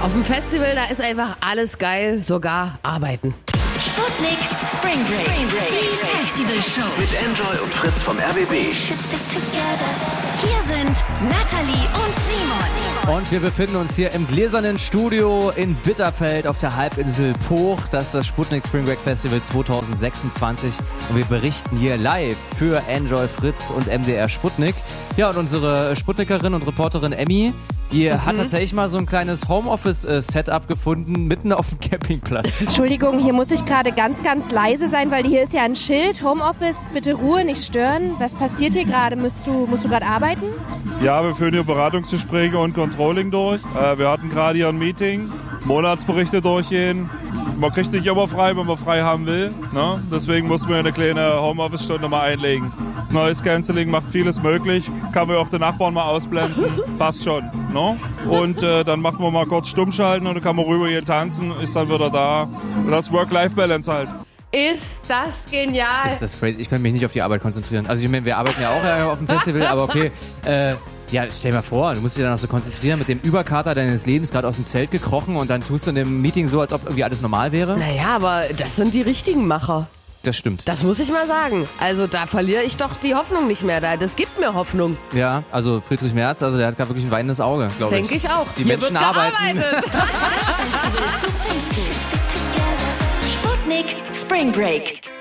Auf dem Festival, da ist einfach alles geil, sogar arbeiten. Sputnik Spring Break. Die Festivalshow. Mit Enjoy und Fritz vom RBB. Hier sind Nathalie und Simon. Und wir befinden uns hier im gläsernen Studio in Bitterfeld auf der Halbinsel Pooch. Das ist das Sputnik Spring Break Festival 2026. Und wir berichten hier live für Enjoy, Fritz und MDR Sputnik. Ja, und unsere Sputnikerin und Reporterin Emmy, die hat tatsächlich mal so ein kleines Homeoffice-Setup gefunden, mitten auf dem Campingplatz. Entschuldigung, hier muss ich gerade ganz, ganz leise sein, weil hier ist ja ein Schild. Homeoffice, bitte Ruhe, nicht stören. Was passiert hier gerade? Musst du gerade arbeiten? Ja, wir führen hier Beratungsgespräche und Controlling durch. Wir hatten gerade hier ein Meeting, Monatsberichte durchgehen. Man kriegt nicht immer frei, wenn man frei haben will. Ne? Deswegen mussten wir eine kleine Homeoffice-Stunde mal einlegen. Neues Canceling macht vieles möglich. Kann man auch den Nachbarn mal ausblenden. Passt schon. Ne? Und dann macht man mal kurz Stummschalten und dann kann man rüber hier tanzen, ist dann wieder da. Und das Work-Life-Balance halt. Ist das genial. Ist das crazy? Ich könnte mich nicht auf die Arbeit konzentrieren. Also ich meine, wir arbeiten ja auch auf dem Festival, aber okay. Ja, stell dir mal vor, du musst dich dann noch so konzentrieren, mit dem Überkater deines Lebens gerade aus dem Zelt gekrochen und dann tust du in dem Meeting so, als ob irgendwie alles normal wäre. Naja, aber das sind die richtigen Macher. Das stimmt. Das muss ich mal sagen. Also da verliere ich doch die Hoffnung nicht mehr. Das gibt mir Hoffnung. Ja, also Friedrich Merz, also der hat gerade wirklich ein weinendes Auge, glaube ich. Denke ich auch. Die Hier Menschen wird arbeiten. Festival zum Pfingsten. Sputnik Spring Break.